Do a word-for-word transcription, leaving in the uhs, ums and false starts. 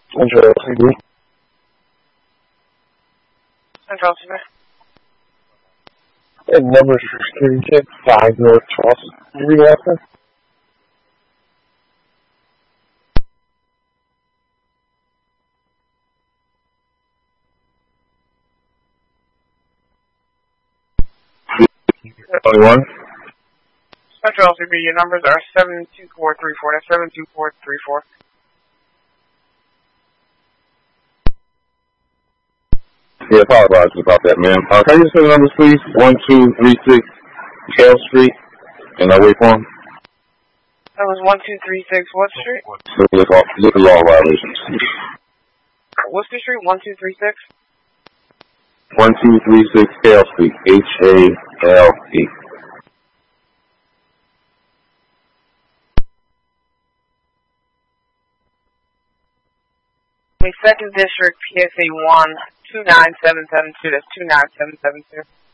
Central T V. Central T V. And number three six five North Charleston. Can you read that, sir? twenty-one. Central T V, your numbers are seven two four three four. That's seven two four three four. Yeah, apologize about that, ma'am. Uh, can you just say the numbers, please? one two three six Gale Street in our Wayform. That was one two three six what street? Look at look at law violations. What's the street? one two three six? one two three six Gale Street. H A L E. Second District, P S A one, two nine seven seven two. That's two nine seven seven two.